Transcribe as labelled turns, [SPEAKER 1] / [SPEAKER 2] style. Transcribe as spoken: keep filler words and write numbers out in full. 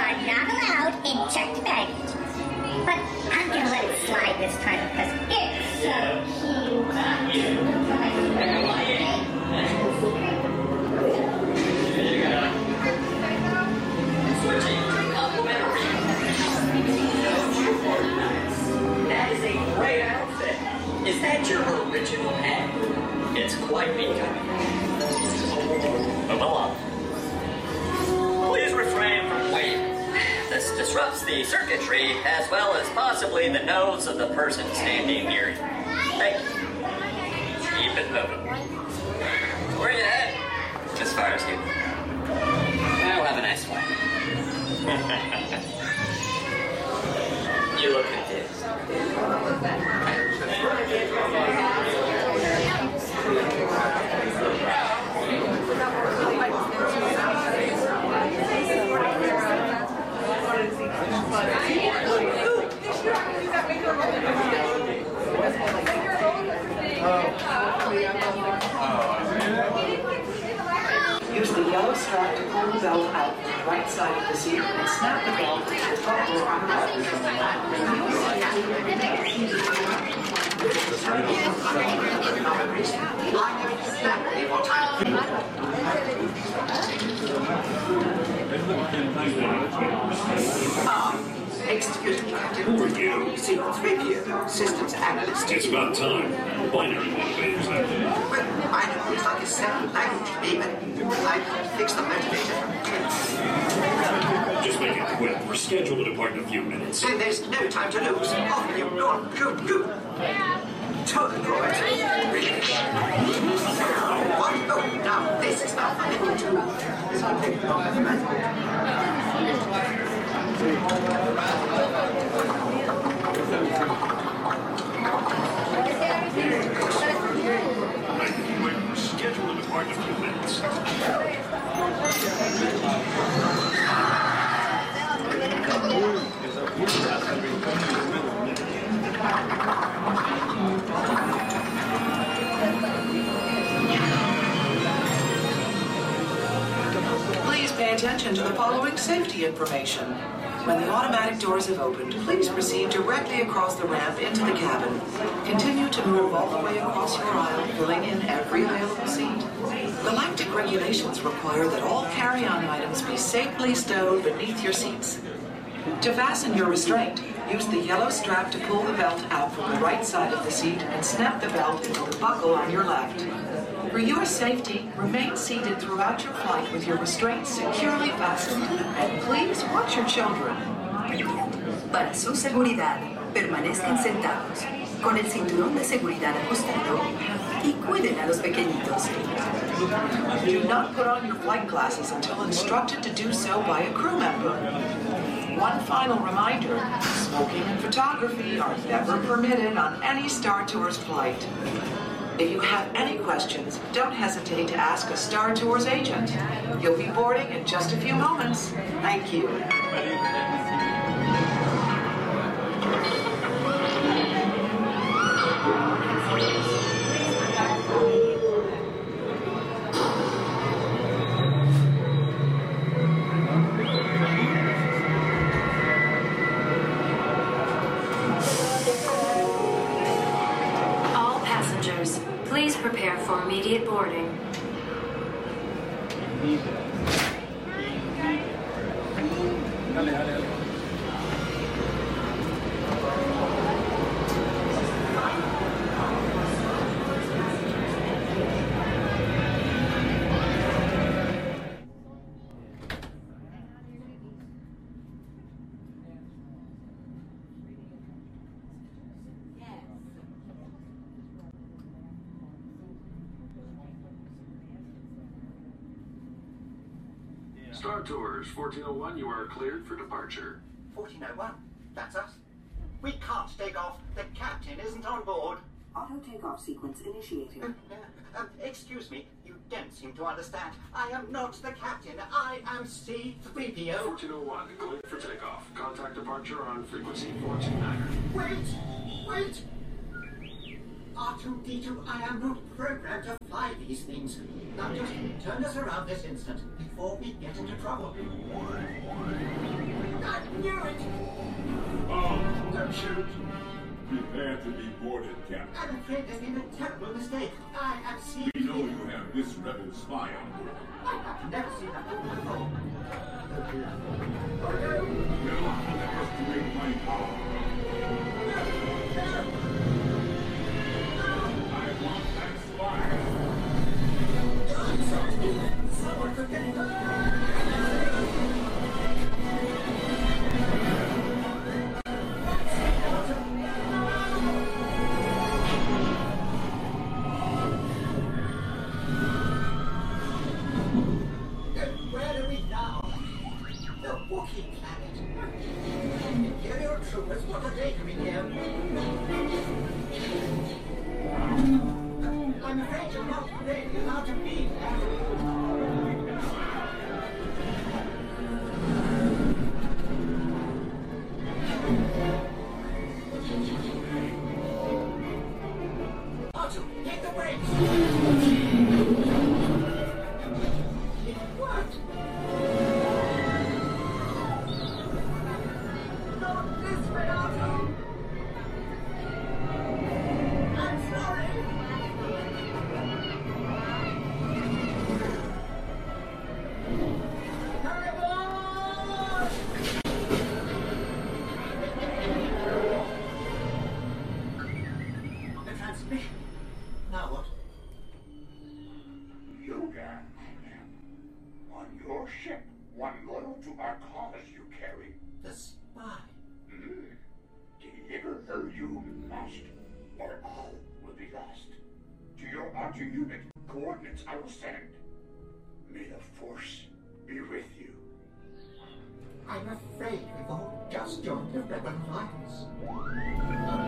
[SPEAKER 1] are not allowed in checked baggage. But I'm gonna let it slide this time because it's so cute.
[SPEAKER 2] Switching to complimentary. That is a great outfit. Is that your original hat? It's quite becoming. Move along. Please refrain from waving. This disrupts the circuitry as well as possibly the nose of the person standing near you. Thank you. Keep it moving. Where are you headed? As far as you. I'll have a nice one. You look confused.
[SPEAKER 3] Use the yellow strap to pull the belt out from the right side of the seat and snap the belt to the buckle on the
[SPEAKER 4] Ah, excuse me, Captain.
[SPEAKER 5] Who are you?
[SPEAKER 4] C three P O, Systems Analyst.
[SPEAKER 5] It's about time. Binary motivators, I think.
[SPEAKER 4] Well, binary is like a second language to me, but I can't fix the motivator.
[SPEAKER 5] Just make it quick. We're scheduled to depart in a few minutes.
[SPEAKER 4] Then there's no time to lose. Off you go, go, go. Total droid. Really? What? Oh, now this is not funny. Something wrong with the manual.
[SPEAKER 5] We're scheduled to depart in a few minutes.
[SPEAKER 3] Please pay attention to the following safety information. When the automatic doors have opened, please proceed directly across the ramp into the cabin. Continue to move all the way across your aisle, filling in every available seat. Galactic regulations require that all carry-on items be safely stowed beneath your seats. To fasten your restraint, use the yellow strap to pull the belt out from the right side of the seat and snap the belt into the buckle on your left. For your safety, remain seated throughout your flight with your restraints securely fastened, and please watch your children.
[SPEAKER 6] Para su seguridad, permanezcan sentados, con el cinturón de seguridad ajustado, y cuiden a los pequeñitos.
[SPEAKER 3] Do not put on your flight glasses until instructed to do so by a crew member. One final reminder, smoking and photography are never permitted on any Star Tours flight. If you have any questions, don't hesitate to ask a Star Tours agent. You'll be boarding in just a few moments. Thank you.
[SPEAKER 7] Please prepare for immediate boarding.
[SPEAKER 8] Star Tours, fourteen oh one, you are cleared for departure.
[SPEAKER 4] fourteen oh one? That's us. We can't take off. The captain isn't on board.
[SPEAKER 6] Auto takeoff sequence initiated.
[SPEAKER 4] Uh, uh, excuse me, you don't seem to understand. I am not the captain. I am C three P O.
[SPEAKER 8] fourteen oh one, cleared for takeoff. Contact departure on frequency four two niner.
[SPEAKER 4] Wait! Wait! R two D two, I am not programmed to fly these things. Now just turn us around this instant before we get into trouble. I knew it!
[SPEAKER 9] Oh,
[SPEAKER 4] Don't shoot!
[SPEAKER 9] prepare to be boarded, Captain.
[SPEAKER 4] I'm afraid there's been a terrible mistake. I have seen...
[SPEAKER 9] We know you have this rebel spy on board.
[SPEAKER 4] I have never seen that woman before. Oh, no!
[SPEAKER 9] You'll underestimate my power. I want that spy.
[SPEAKER 4] Someone could get hurt! Where are we now? The Wookiee planet. Imperial troopers, what are they doing here? I'm afraid you're not really allowed to be there. Otto, hit the brakes! It worked! Not this way, Otto! I'm sorry! Hurry on! The transmission. Now what?
[SPEAKER 10] Yoga, on your ship, one loyal to our cause you carry.
[SPEAKER 4] The spy.
[SPEAKER 10] Mm. Deliver her, you must, or all will be lost. To your outer unit, coordinates I will send. May the Force be with you.
[SPEAKER 4] I'm afraid we've all just joined the Rebel Alliance.